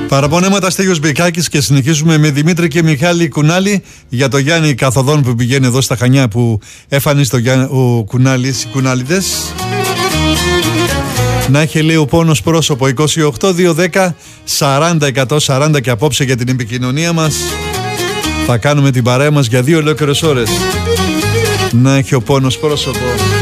Παραπονέματα Στέλιος Μπικάκης και συνεχίζουμε με Δημήτρη και Μιχάλη Κουνάλη για το Γιάννη Καθοδόν που πηγαίνει εδώ στα Χανιά που έφανησε ο Κουνάλης, οι Κουνάλιδες. Να έχει λέει ο πόνος πρόσωπο 28-210 40-140 και απόψε για την επικοινωνία μας. Θα κάνουμε την παρέα μας για 2 ολόκληρες ώρες. Να έχει ο πόνος πρόσωπο.